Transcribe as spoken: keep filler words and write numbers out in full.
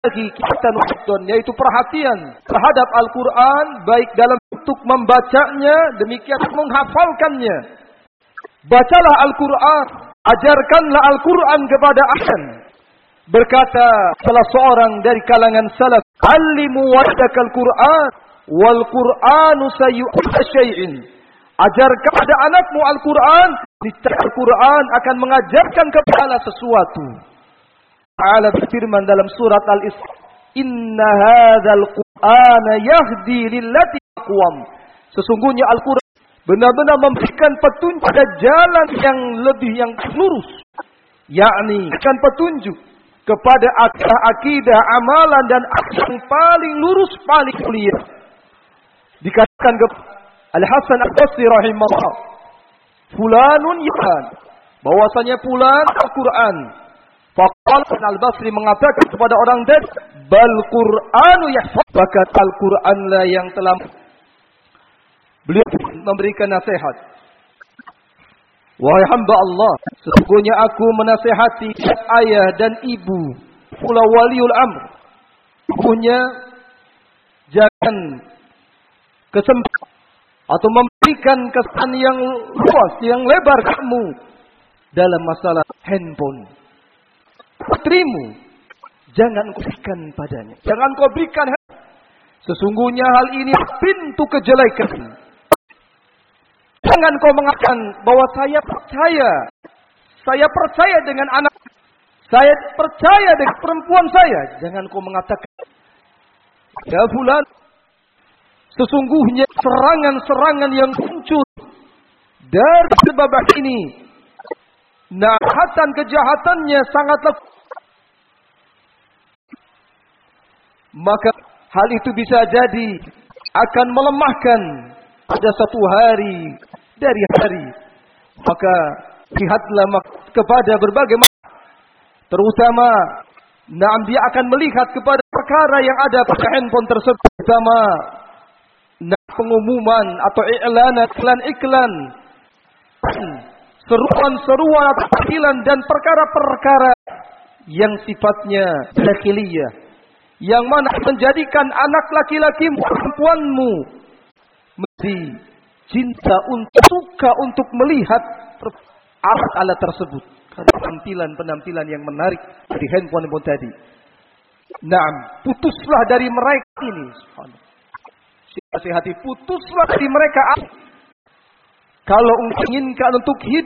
lagi kita nonton, yaitu perhatian terhadap Al-Quran, baik dalam bentuk membacanya, demikian menghafalkannya. Bacalah Al-Quran, ajarkanlah Al-Quran kepada anak. Berkata salah seorang dari kalangan salaf, "Allimu waladakal Quran, wal Quranu sayyu'ta syai'in." Ajar kepada anakmu Al-Quran, niscaya Al-Quran akan mengajarkan kepada sesuatu. Ta'ala berfirman dalam surat Al-Isra, "Inna hadzal Qur'ana yahdi lillati aqwam." Sesungguhnya Al-Quran benar-benar memberikan petunjuk pada jalan yang lebih yang lurus, yakni akan petunjuk kepada akidah, amalan dan yang paling lurus, paling mulia. Dikatakan kepada Al-Hasan Al-Basri rahimahullah, fulanun yakan, bahwasanya fulan Al-Quran. Faqala Al-Basri mengatakan kepada orang tadi, bal Qur'anu yahfaz, bahkan Al-Quran lah yang telah. Beliau memberikan nasihat, wahai hamba Allah, sesungguhnya aku menasihati ayah dan ibu, pula waliul amr, punya jangan kesempatan atau memberikan kesan yang luas, yang lebar kamu dalam masalah handphone. Putrimu, jangan kau berikan padanya, jangan kau berikan. Sesungguhnya hal ini pintu kejelekan. Jangan kau mengatakan bahwa saya percaya, saya percaya dengan anak, saya percaya dengan perempuan saya. Jangan kau mengatakan, ya fulan, sesungguhnya serangan-serangan yang muncul dari sebab ini, najatan kejahatannya sangatlah, maka hal itu bisa jadi akan melemahkan pada satu hari dari hari. Maka lihatlah kepada berbagai macam, terutama nah, dia akan melihat kepada perkara yang ada pada handphone tersebut, terutama nah, pengumuman atau iklan, iklan-iklan, seruan-seruan atau iklan dan perkara-perkara yang sifatnya dakhiliyah, yang mana menjadikan anak laki-lakimu, perempuanmu mesti cinta untuk, suka untuk melihat alat-alat tersebut karena penampilan-penampilan yang menarik di handphone-handphone tadi. Naam, putuslah dari mereka ini. Hati-hati, putuslah dari mereka. Kalau inginkan untuk hidup